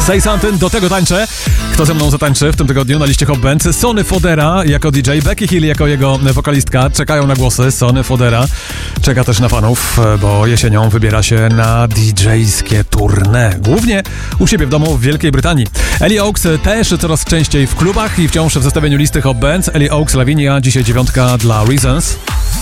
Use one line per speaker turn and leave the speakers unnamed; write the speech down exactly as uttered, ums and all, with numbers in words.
Say Something, do tego tańczę. Kto ze mną zatańczy w tym tygodniu na liście Hot Band? Sonny Fodera jako D J, Becky Hill jako jego wokalistka. Czekają na głosy. Sonny Fodera czeka też na fanów, bo jesienią wybiera się na D J-skie tournée. Głównie u siebie w domu w Wielkiej Brytanii. Ellie Oaks też coraz częściej w klubach i wciąż w zestawieniu listy Hot Band. Ellie Oaks, Lavinia, dzisiaj dziewiątka dla Reasons.